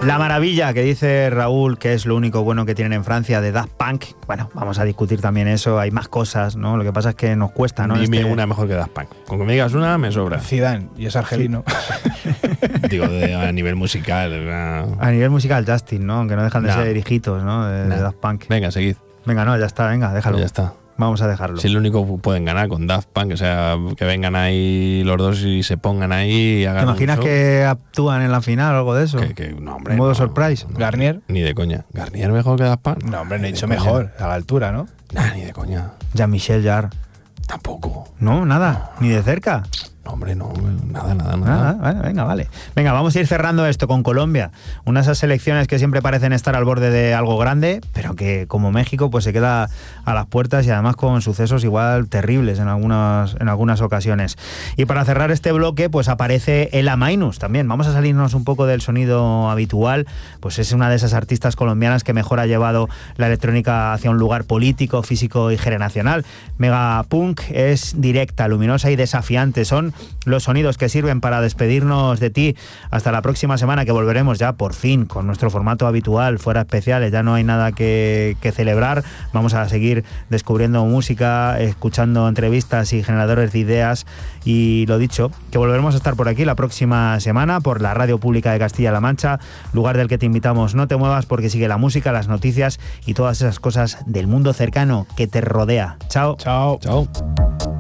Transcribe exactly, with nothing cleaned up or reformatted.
La maravilla que dice Raúl que es lo único bueno que tienen en Francia de Daft Punk. Bueno, vamos a discutir también eso, hay más cosas, ¿no? Lo que pasa es que nos cuesta, ¿no? Dime este... una mejor que Daft Punk. Con que me digas una, me sobra. Zidane, y es argelino. Digo, de, a nivel musical. Una... A nivel musical, Justin, ¿no? Aunque no dejan de No. ser hijitos, ¿no? De, No. de Daft Punk. Venga, seguid. Venga, no, ya está, venga, déjalo. Pues ya está. Vamos a dejarlo. Si es lo único que pueden ganar con Daft Punk, o sea, que vengan ahí los dos y se pongan ahí y hagan ¿Te imaginas un show. que actúan en la final o algo de eso? Que, que, no, hombre, ¿En modo no, surprise? no, ¿Garnier? Ni de coña. ¿Garnier mejor que Daft Punk? No, hombre, no he Ni dicho de coña. mejor, a la altura, ¿no? Nah, ni de coña. Jean-Michel Jarre. Tampoco. No, nada, ni de cerca. No, hombre, no. Nada, nada, nada. Nada, bueno, venga, vale. Venga, vamos a ir cerrando esto con Colombia. Unas esas selecciones que siempre parecen estar al borde de algo grande, pero que como México pues se queda a las puertas y además con sucesos igual terribles en algunas, en algunas ocasiones. Y para cerrar este bloque pues aparece Ela Minus también. Vamos a salirnos un poco del sonido habitual, pues es una de esas artistas colombianas que mejor ha llevado la electrónica hacia un lugar político, físico y generacional. Megapunk es directa, luminosa y desafiante. Son los sonidos que sirven para despedirnos de ti hasta la próxima semana, que volveremos ya por fin con nuestro formato habitual, fuera especiales. Ya no hay nada que, que celebrar. Vamos a seguir descubriendo música, escuchando entrevistas y generadores de ideas. Y lo dicho, que volveremos a estar por aquí la próxima semana por la Radio Pública de Castilla-La Mancha, lugar del que te invitamos. No te muevas porque sigue la música, las noticias y todas esas cosas del mundo cercano que te rodea. Chao. Chao. Chao.